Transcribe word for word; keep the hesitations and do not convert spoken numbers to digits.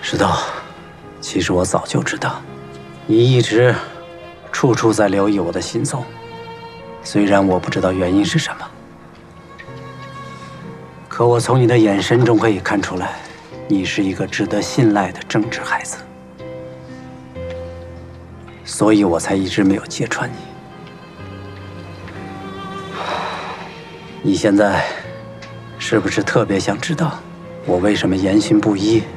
知道，其实我早就知道，你一直处处在留意我的行踪，虽然我不知道原因是什么，可我从你的眼神中可以看出来，你是一个值得信赖的正直孩子，所以我才一直没有揭穿你。你现在是不是特别想知道我为什么言行不一？